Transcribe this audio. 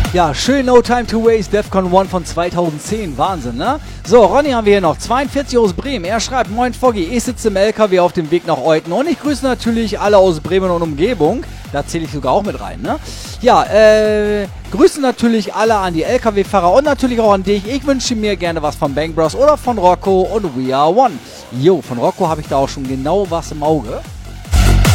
Ja, schön No Time to Waste, Defcon 1 von 2010. Wahnsinn, ne? So, Ronny haben wir hier noch. 42 aus Bremen. Er schreibt, moin Foggy, ich sitze im LKW auf dem Weg nach Euten. Und ich grüße natürlich alle aus Bremen und Umgebung. Da zähle ich sogar auch mit rein, ne? Ja, grüße natürlich alle an die LKW-Fahrer und natürlich auch an dich. Ich wünsche mir gerne was von Bang Bros oder von Rocco und We Are One. Jo, von Rocco habe ich da auch schon genau was im Auge.